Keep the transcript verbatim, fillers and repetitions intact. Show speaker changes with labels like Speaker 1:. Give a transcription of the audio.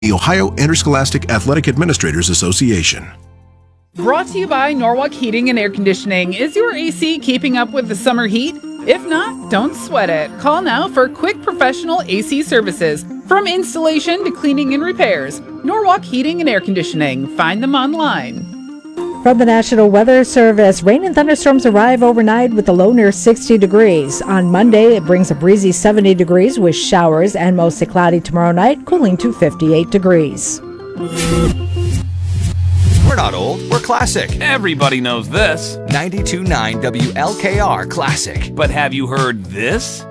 Speaker 1: The Ohio Interscholastic Athletic Administrators Association.
Speaker 2: Brought to you by Norwalk Heating and Air Conditioning. Is your A C keeping up with the summer heat? If not, don't sweat it. Call now for quick professional A C services. From installation to cleaning and repairs. Norwalk Heating and Air Conditioning. Find them online.
Speaker 3: From the National Weather Service, rain and thunderstorms arrive overnight with a low near sixty degrees. On Monday, it brings a breezy seventy degrees with showers and mostly cloudy tomorrow night, cooling to fifty-eight degrees.
Speaker 4: We're not old, we're classic.
Speaker 5: Everybody knows this.
Speaker 4: ninety-two point nine W L K R Classic.
Speaker 5: But have you heard this?